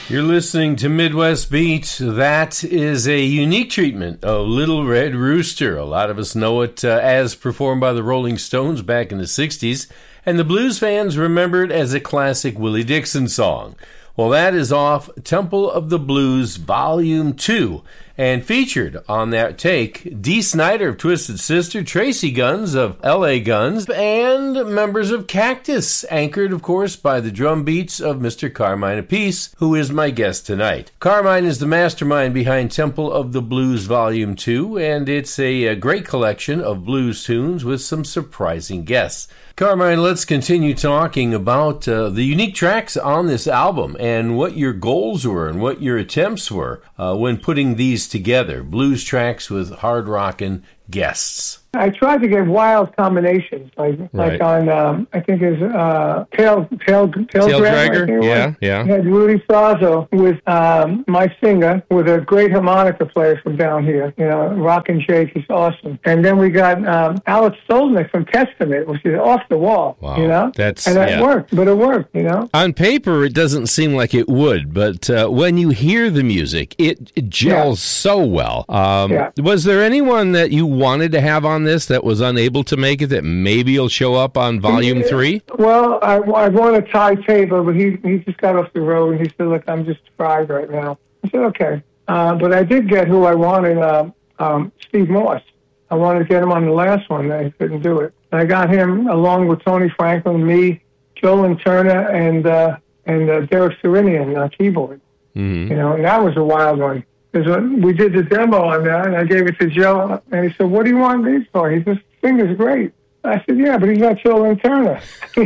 You're listening to Midwest Beat. That is a unique treatment of Little Red Rooster. A lot of us know it as performed by the Rolling Stones back in the 60s, and the blues fans remember it as a classic Willie Dixon song. Well, that is off Temple of the Blues Volume 2, and featured on that take, Dee Snider of Twisted Sister, Tracy Guns of L.A. Guns, and members of Cactus, anchored, of course, by the drum beats of Mr. Carmine Appice, who is my guest tonight. Carmine is the mastermind behind Temple of the Blues Volume 2, and it's a great collection of blues tunes with some surprising guests. Carmine, let's continue talking about the unique tracks on this album and what your goals were and what your attempts were when putting these together. Blues tracks with hard rockin' guests. I tried to get wild combinations, like on I think it's Tail Dragger. Yeah. We had Rudy Sazzo with my singer, with a great harmonica player from down here. Rockin' Jake, he's awesome. And then we got Alex Stolnick from Testament, which is off the wall. Wow. That worked, but it worked. On paper, it doesn't seem like it would, but when you hear the music, it gels so well. Was there anyone that you wanted to have on this that was unable to make it, that maybe will show up on Volume 3? Well, I wanted Ty Tabor, but he just got off the road, and he said, look, I'm just fried right now. I said, okay. But I did get who I wanted, Steve Morse. I wanted to get him on the last one, and I couldn't do it. And I got him along with Tony Franklin, me, Joel Turner, and Derek Serinian on keyboard. Mm-hmm. And that was a wild one. Because we did the demo on that, and I gave it to Joe, and he said, what do you want these for? He said, finger's great. I said, yeah, but he's not Joel Turner.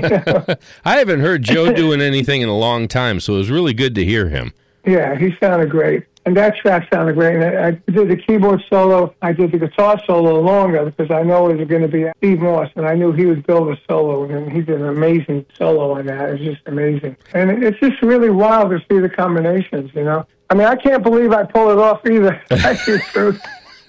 I haven't heard Joe doing anything in a long time, so it was really good to hear him. Yeah, he sounded great. And that track sounded great. And I did the keyboard solo. I did the guitar solo longer because I know it was going to be Steve Morse, and I knew he would build a solo, and he did an amazing solo on that. It was just amazing. And it's just really wild to see the combinations, I mean, I can't believe I pulled it off either. That's the truth.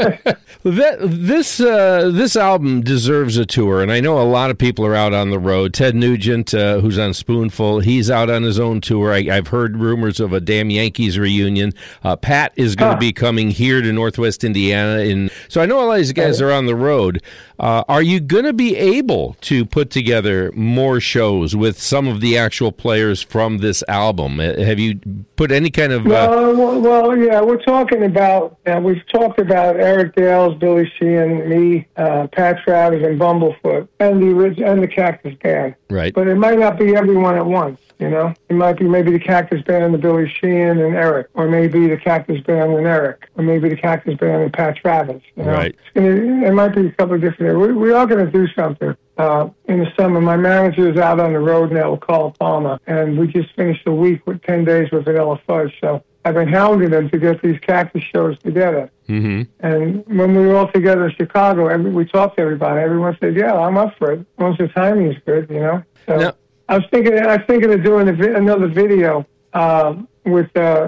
This album deserves a tour, and I know a lot of people are out on the road. Ted Nugent, who's on Spoonful, he's out on his own tour. I've heard rumors of a Damn Yankees reunion. Pat is going to be coming here to Northwest Indiana, so I know a lot of these guys are on the road. Are you going to be able to put together more shows with some of the actual players from this album? Have you put any kind of... Well, yeah, we're talking about... we've talked about Eric Dales, Billy Sheehan, me, Pat Travers, and Bumblefoot, and the Cactus Band. Right. But it might not be everyone at once, It might be maybe the Cactus Band and the Billy Sheehan and Eric, or maybe the Cactus Band and Eric, or maybe the Cactus Band and Pat Travers, Right. It might be a couple of different... We are going to do something in the summer. My manager is out on the road now with Carl Palmer, and we just finished a week with 10 days with Vanilla Fudge, so I've been hounding them to get these Cactus shows together. Mm-hmm. And when we were all together in Chicago, we talked to everybody. Everyone said, yeah, I'm up for it. Once the timing is good, So no. I was thinking of doing another video with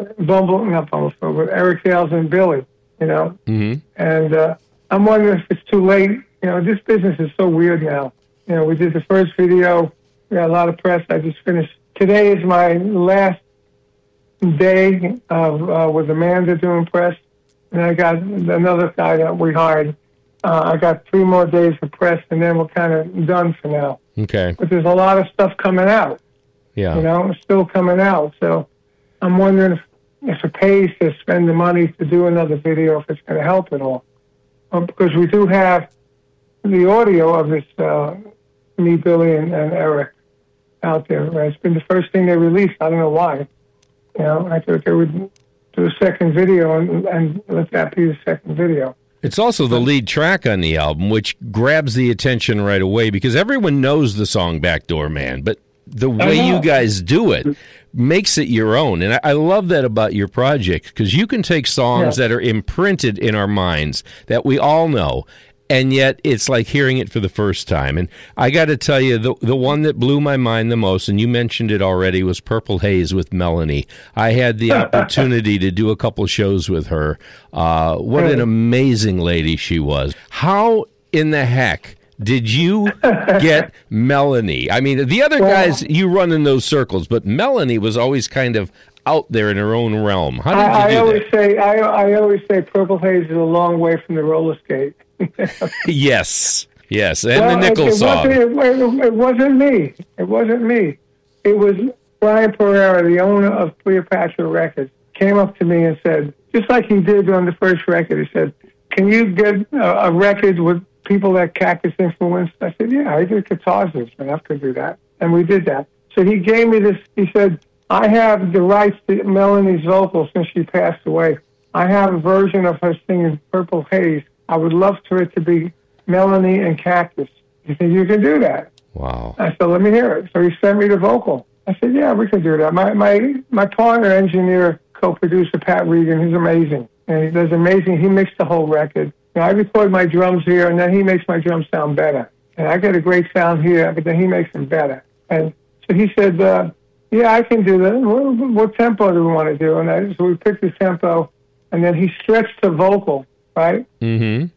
with Eric Dales and Billy, Mm-hmm. And I'm wondering if it's too late. This business is so weird now. We did the first video. We got a lot of press. I just finished. Today is my last day with Amanda doing press. And I got another guy that we hired. I got 3 more days of press, and then we're kind of done for now. Okay. But there's a lot of stuff coming out. Yeah. It's still coming out. So I'm wondering if it pays to spend the money to do another video, if it's going to help at all. Because we do have the audio of this, me, Billy, and Eric out there. Right? It's been the first thing they released. I don't know why. I thought they would do a second video and let that be the second video. It's also the lead track on the album, which grabs the attention right away because everyone knows the song Backdoor Man, but the way you guys do it makes it your own. And I love that about your project because you can take songs that are imprinted in our minds that we all know, and yet it's like hearing it for the first time. And I got to tell you, the one that blew my mind the most, and you mentioned it already, was Purple Haze with Melanie. I had the opportunity to do a couple shows with her. What an amazing lady she was. How in the heck did you get Melanie? I mean, the other guys you run in those circles, but Melanie was always kind of out there in her own realm. How did you do that? I always say Purple Haze is a long way from the roller skate. Yes, and the nickel saw. It wasn't me. It wasn't me. It was Brian Pereira, the owner of Cleopatra Records, came up to me and said, just like he did on the first record, he said, can you get a record with people that Cactus influenced? I said, yeah, I did guitars enough to do that. And we did that. So he gave me this, he said, I have the rights to Melanie's vocals since she passed away. I have a version of her singing Purple Haze. I would love for it to be Melanie and Cactus. He said, you can do that. Wow. I said, let me hear it. So he sent me the vocal. I said, yeah, we can do that. My partner, engineer, co-producer, Pat Regan, he's amazing. And he does amazing. He mixed the whole record. You know, I record my drums here, and then he makes my drums sound better. And I get a great sound here, but then he makes them better. And so he said, yeah, I can do that. What tempo do we want to do? And so we picked the tempo, and then he stretched the vocal, right? Mm-hmm.